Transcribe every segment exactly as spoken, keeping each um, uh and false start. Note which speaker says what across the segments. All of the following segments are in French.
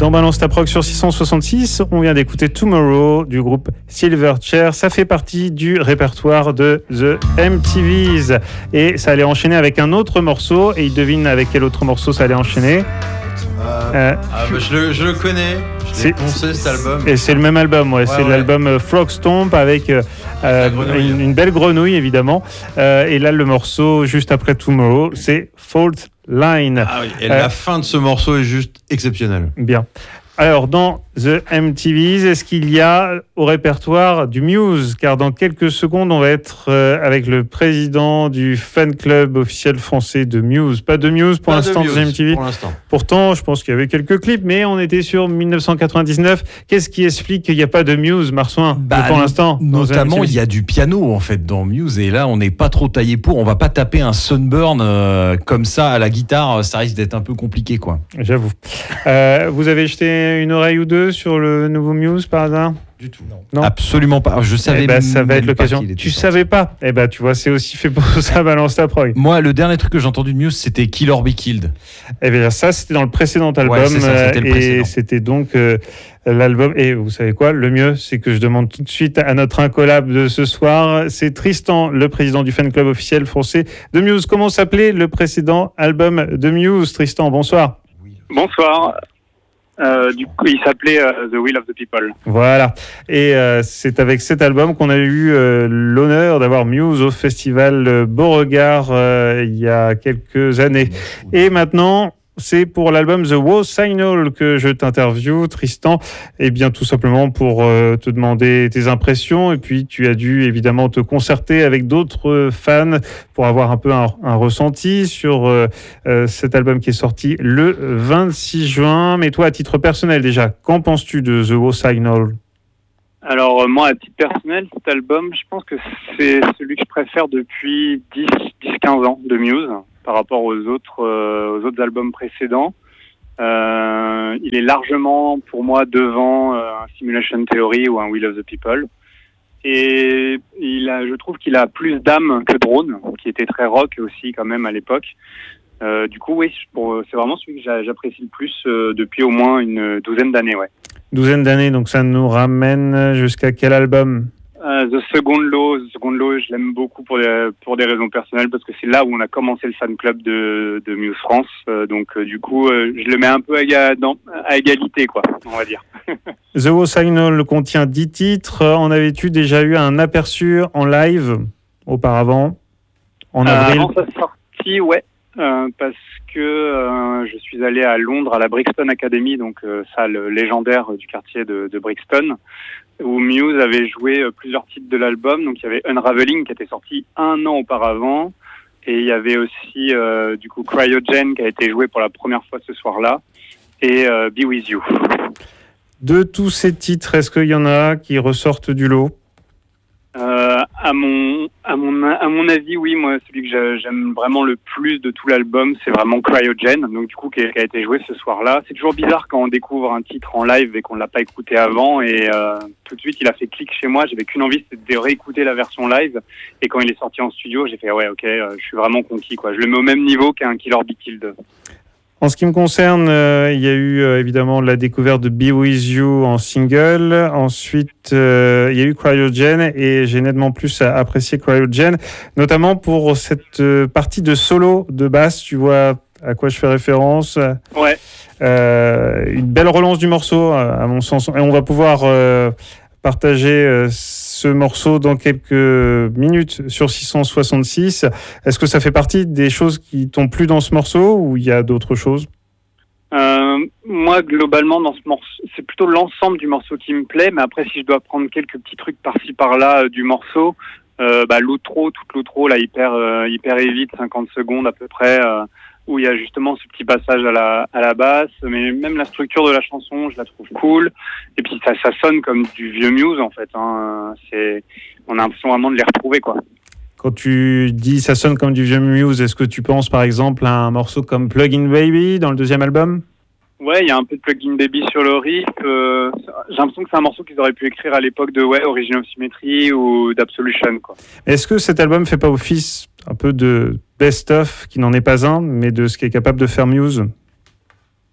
Speaker 1: Dans Balance ta prog sur six cent soixante-six, on vient d'écouter Tomorrow du groupe Silverchair. Ça fait partie du répertoire de The M T V's. Et ça allait enchaîner avec un autre morceau. Et il devine avec quel autre morceau ça allait enchaîner.
Speaker 2: Euh, euh, ah bah je, le, je le connais, je l'ai poncé cet album.
Speaker 1: Et c'est le même album, ouais. ouais c'est ouais. l'album Frog Stomp avec euh, une, une belle grenouille évidemment. Euh, et là le morceau juste après Tomorrow, c'est Fault Line.
Speaker 2: Ah oui, et euh, la fin de ce morceau est juste exceptionnelle.
Speaker 1: Bien. Alors, dans The M T V's, est-ce qu'il y a au répertoire du Muse ? Car dans quelques secondes, on va être euh, avec le président du fan club officiel français de Muse. Pas de Muse pour
Speaker 2: Pas
Speaker 1: l'instant,
Speaker 2: de Muse,
Speaker 1: The M T V.
Speaker 2: Pour l'instant.
Speaker 1: Pourtant, je pense qu'il y avait quelques clips, mais on était sur dix-neuf cent quatre-vingt-dix-neuf. Qu'est-ce qui explique qu'il n'y a pas de Muse, Marsouin,
Speaker 3: bah,
Speaker 1: pour l'instant ?
Speaker 3: Notamment, il y a du piano, en fait, dans Muse. Et là, on n'est pas trop taillé pour. On va pas taper un Sunburn euh, comme ça à la guitare. Ça risque d'être un peu compliqué, quoi.
Speaker 1: J'avoue. Euh, vous avez jeté une oreille ou deux sur le nouveau Muse par hasard ?
Speaker 2: Du tout.
Speaker 3: Non. non. Absolument pas. Je savais
Speaker 1: eh ben, ça va être l'occasion. Tu
Speaker 3: sorti.
Speaker 1: savais pas ? Eh ben, tu vois, c'est aussi fait pour ça, Balance ta prog.
Speaker 3: Moi, le dernier truc que j'ai entendu de Muse, c'était Kill or Be Killed.
Speaker 1: Eh bien, ça, c'était dans le précédent album.
Speaker 3: Ouais, c'est ça, c'était le
Speaker 1: et
Speaker 3: précédent.
Speaker 1: C'était donc euh, l'album. Et vous savez quoi ? Le mieux, c'est que je demande tout de suite à notre incollable de ce soir. C'est Tristan, le président du fan club officiel français de Muse. Comment s'appelait le précédent album de Muse ? Tristan, bonsoir.
Speaker 4: Bonsoir. Euh, du coup, il s'appelait euh, The Will of the People.
Speaker 1: Voilà. Et euh, c'est avec cet album qu'on a eu euh, l'honneur d'avoir Muse au festival Beauregard euh, il y a quelques années. Et maintenant, c'est pour l'album The Wow Signal que je t'interviewe, Tristan. Et bien, tout simplement pour euh, te demander tes impressions. Et puis, tu as dû évidemment te concerter avec d'autres fans pour avoir un peu un, un ressenti sur euh, euh, cet album qui est sorti le vingt-six juin. Mais toi, à titre personnel déjà, qu'en penses-tu de The Wow Signal ?
Speaker 4: Alors, euh, moi, à titre personnel, cet album, je pense que c'est celui que je préfère depuis dix à quinze ans de Muse, par rapport aux autres, euh, aux autres albums précédents. Euh, il est largement, pour moi, devant euh, un Simulation Theory ou un Will of the People. Et il a, je trouve qu'il a plus d'âme que Drone, qui était très rock aussi quand même à l'époque. Euh, du coup, oui, pour, c'est vraiment celui que j'apprécie le plus euh, depuis au moins une douzaine d'années, ouais.
Speaker 1: Douzaine d'années, donc ça nous ramène jusqu'à quel album ?
Speaker 4: Uh, The Second Law, The Second Law, je l'aime beaucoup pour des, pour des raisons personnelles parce que c'est là où on a commencé le fan club de, de Muse France. Euh, donc euh, du coup, euh, je le mets un peu à, éga, dans, à égalité, quoi, on va dire.
Speaker 1: The Wow Signal contient dix titres. En avais-tu déjà eu un aperçu en live auparavant, en avril ?
Speaker 4: euh, Avant sa sortie, ouais, euh, parce que euh, je suis allé à Londres à la Brixton Academy, donc euh, salle légendaire du quartier de, de Brixton, où Muse avait joué plusieurs titres de l'album. Donc il y avait Unraveling qui était sorti un an auparavant, et il y avait aussi euh, du coup Cryogen qui a été joué pour la première fois ce soir-là, et euh, Be With You.
Speaker 1: De tous ces titres, est-ce qu'il y en a qui ressortent du lot ?
Speaker 4: Euh, à mon à mon à mon avis, oui, moi celui que j'aime vraiment le plus de tout l'album, c'est vraiment Cryogen, donc du coup qui a, qui a été joué ce soir-là. C'est toujours bizarre quand on découvre un titre en live et qu'on l'a pas écouté avant, et euh, tout de suite il a fait clic chez moi. J'avais qu'une envie, c'était de réécouter la version live, et quand il est sorti en studio, j'ai fait ouais, ok, euh, je suis vraiment conquis, quoi. Je le mets au même niveau qu'un Kill or Be Killed.
Speaker 1: En ce qui me concerne, euh, il y a eu euh, évidemment la découverte de Be With You en single. Ensuite, euh, il y a eu Cryogen et j'ai nettement plus apprécié Cryogen, notamment pour cette euh, partie de solo de basse. Tu vois à quoi je fais référence ?
Speaker 4: Ouais.
Speaker 1: Euh, une belle relance du morceau, à mon sens. Et on va pouvoir euh, partager euh, ce morceau dans quelques minutes sur six cent soixante-six. Est-ce que ça fait partie des choses qui t'ont plu dans ce morceau ou il y a d'autres choses ?
Speaker 4: euh, Moi, globalement, dans ce morceau, c'est plutôt l'ensemble du morceau qui me plaît. Mais après, si je dois prendre quelques petits trucs par-ci par-là euh, du morceau, euh, bah, l'outro, toute l'outro, là, hyper, euh, hyper évite, cinquante secondes à peu près, euh, où il y a justement ce petit passage à la, à la basse, mais même la structure de la chanson, je la trouve cool. Et puis ça, ça sonne comme du vieux Muse en fait. Hein. C'est, on a l'impression vraiment de les retrouver, quoi.
Speaker 1: Quand tu dis ça sonne comme du vieux Muse, est-ce que tu penses par exemple à un morceau comme Plug-in Baby dans le deuxième album ?
Speaker 4: Ouais, il y a un peu de Plug-in Baby sur le riff. Euh, j'ai l'impression que c'est un morceau qu'ils auraient pu écrire à l'époque de ouais, Origin of Symmetry ou d'Absolution, quoi.
Speaker 1: Est-ce que cet album fait pas office un peu de best-of, qui n'en est pas un, mais de ce qui est capable de faire Muse ?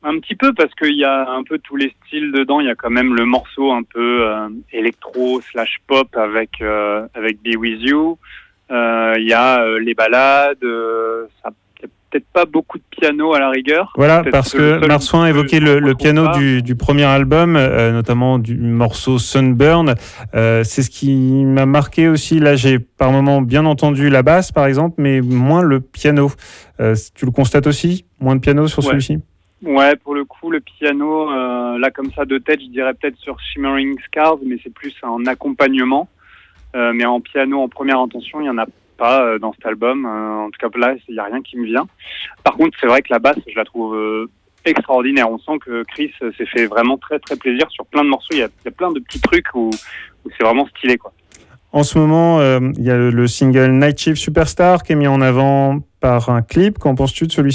Speaker 4: Un petit peu, parce qu'il y a un peu tous les styles dedans. Il y a quand même le morceau un peu euh, électro slash pop avec euh, avec Be With You. Euh, il y a euh, les ballades. Euh, ça peut-être pas beaucoup de piano à la rigueur.
Speaker 1: Voilà,
Speaker 4: peut-être
Speaker 1: parce que, que Marsouin évoquait le, le piano du, du premier album, euh, notamment du morceau Sunburn. Euh, c'est ce qui m'a marqué aussi. Là, j'ai par moments bien entendu la basse, par exemple, mais moins le piano. Euh, tu le constates aussi ? Moins de piano sur
Speaker 4: ouais.
Speaker 1: celui-ci ?
Speaker 4: Ouais, pour le coup, le piano, euh, là, comme ça, de tête, je dirais peut-être sur Shimmering Scars, mais c'est plus un accompagnement. Euh, mais en piano, en première intention, il y en a pas dans cet album. En tout cas, là, il n'y a rien qui me vient. Par contre, c'est vrai que la basse, je la trouve euh, extraordinaire. On sent que Chris s'est fait vraiment très, très plaisir sur plein de morceaux. Il y a, il y a plein de petits trucs où, où c'est vraiment stylé, quoi.
Speaker 1: En ce moment, euh, il y a le, le single Night Shift Superstar qui est mis en avant par un clip. Qu'en penses-tu de celui-ci ?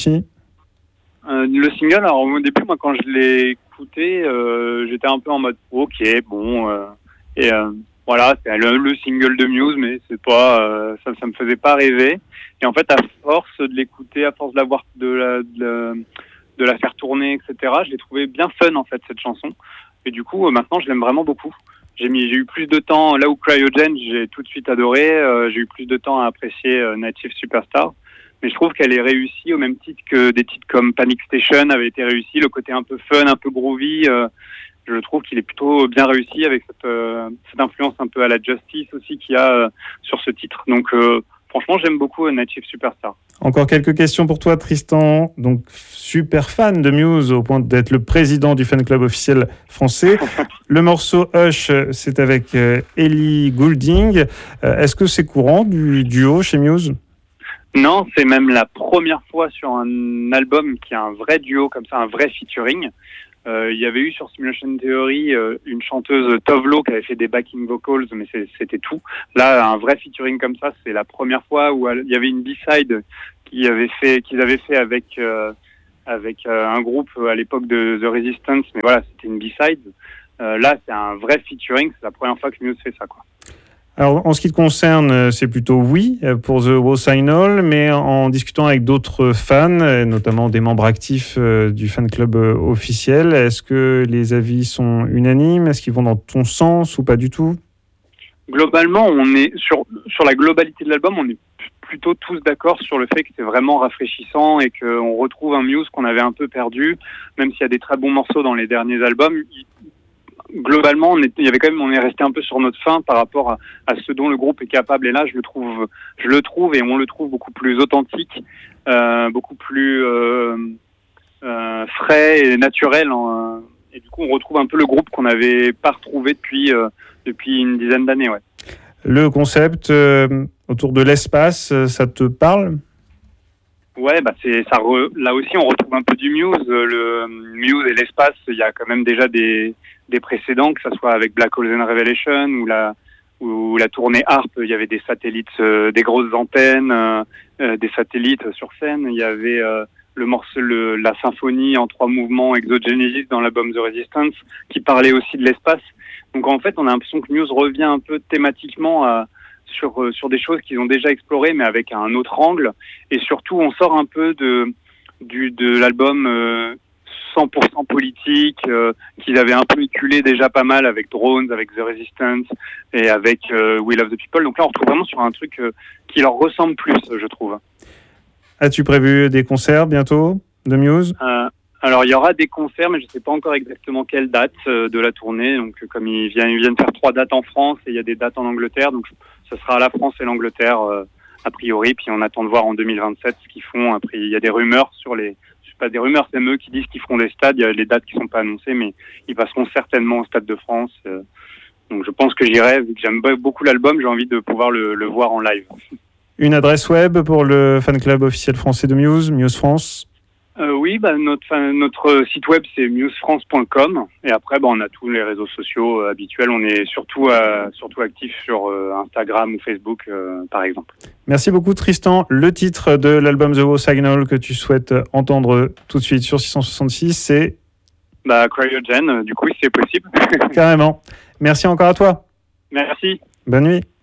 Speaker 4: euh, Le single, alors au début, moi, quand je l'ai écouté, euh, j'étais un peu en mode « Ok, bon... Euh, » et euh, Voilà, c'est le, le single de Muse, mais c'est pas, euh, ça, ça me faisait pas rêver. Et en fait, à force de l'écouter, à force de la voir, de la, de, de la faire tourner, et cetera, je l'ai trouvé bien fun en fait cette chanson. Et du coup, euh, maintenant, je l'aime vraiment beaucoup. J'ai mis, j'ai eu plus de temps là où Cryogen, j'ai tout de suite adoré. Euh, j'ai eu plus de temps à apprécier euh, Night Shift Superstar. Mais je trouve qu'elle est réussie au même titre que des titres comme Panic Station avaient été réussis. Le côté un peu fun, un peu groovy. Euh, Je trouve qu'il est plutôt bien réussi avec cette, euh, cette influence un peu à la Justice aussi qu'il y a euh, sur ce titre. Donc euh, franchement, j'aime beaucoup euh, Night Shift Superstar.
Speaker 1: Encore quelques questions pour toi, Tristan. Donc super fan de Muse au point d'être le président du fan club officiel français. Le morceau Hush, c'est avec euh, Ellie Goulding. Euh, est-ce que c'est courant du duo chez Muse ?
Speaker 4: Non, c'est même la première fois sur un album qui a un vrai duo comme ça, un vrai featuring. Euh, il y avait eu sur Simulation Theory euh, une chanteuse Tovlo qui avait fait des backing vocals, mais c'est, c'était tout. Là, un vrai featuring comme ça, c'est la première fois où il y avait une B-side qu'ils avaient fait, qu'ils avaient fait avec euh, avec euh, un groupe à l'époque de The Resistance, mais voilà, c'était une B-side. Euh, là, c'est un vrai featuring, c'est la première fois que Muse fait ça, quoi.
Speaker 1: Alors, en ce qui te concerne, c'est plutôt oui pour The Wo Signal, mais en discutant avec d'autres fans, notamment des membres actifs du fan club officiel, est-ce que les avis sont unanimes ? Est-ce qu'ils vont dans ton sens ou pas du tout ?
Speaker 4: Globalement, on est sur, sur la globalité de l'album, on est plutôt tous d'accord sur le fait que c'est vraiment rafraîchissant et qu'on retrouve un Muse qu'on avait un peu perdu, même s'il y a des très bons morceaux dans les derniers albums. Globalement, on est, il y avait quand même, on est resté un peu sur notre faim par rapport à, à ce dont le groupe est capable. Et là, je le trouve, je le trouve et on le trouve beaucoup plus authentique, euh, beaucoup plus euh, euh, frais et naturel. En, et du coup, on retrouve un peu le groupe qu'on n'avait pas retrouvé depuis euh, depuis une dizaine d'années. Ouais.
Speaker 1: Le concept euh, autour de l'espace, ça te parle ?
Speaker 4: Ouais, bah c'est ça. Re, là aussi, on retrouve un peu du Muse. Le Muse et l'espace, il y a quand même déjà des des précédents, que ça soit avec Black Holes and Revelation ou la ou la tournée Harp, il y avait des satellites, euh, des grosses antennes, euh, euh, des satellites sur scène. Il y avait euh, le morceau, le, la symphonie en trois mouvements Exogenesis dans l'album The Resistance, qui parlait aussi de l'espace. Donc en fait, on a l'impression que Muse revient un peu thématiquement à sur euh, sur des choses qu'ils ont déjà explorées, mais avec un autre angle. Et surtout, on sort un peu de du de l'album euh, cent pour cent politique euh, qu'ils avaient un peu éculé déjà pas mal avec Drones, avec The Resistance et avec euh, We Love the People. Donc là, on retrouve vraiment sur un truc euh, qui leur ressemble plus, je trouve.
Speaker 1: As-tu prévu des concerts bientôt de Muse ?
Speaker 4: euh, Alors, il y aura des concerts, mais je ne sais pas encore exactement quelle date euh, de la tournée. Donc, comme ils viennent, ils viennent faire trois dates en France et il y a des dates en Angleterre, donc ce sera la France et l'Angleterre euh, a priori. Puis on attend de voir en deux mille vingt-sept ce qu'ils font. Après, il y a des rumeurs sur les... pas des rumeurs, c'est eux qui disent qu'ils feront des stades. Il y a les dates qui sont pas annoncées, mais ils passeront certainement au Stade de France. Donc je pense que j'irai, vu que j'aime beaucoup l'album, j'ai envie de pouvoir le, le voir en live.
Speaker 1: Une adresse web pour le fan club officiel français de Muse, Muse France ?
Speaker 4: Euh, oui, bah, notre, enfin, notre site web c'est muse france point com et après bah, on a tous les réseaux sociaux euh, habituels. On est surtout euh, surtout actifs sur euh, Instagram ou Facebook euh, par exemple.
Speaker 1: Merci beaucoup Tristan. Le titre de l'album The Wo Signal que tu souhaites entendre tout de suite sur six cent soixante-six, c'est
Speaker 4: bah, Cryogen, du coup si c'est possible.
Speaker 1: Carrément. Merci encore à toi.
Speaker 4: Merci.
Speaker 1: Bonne nuit.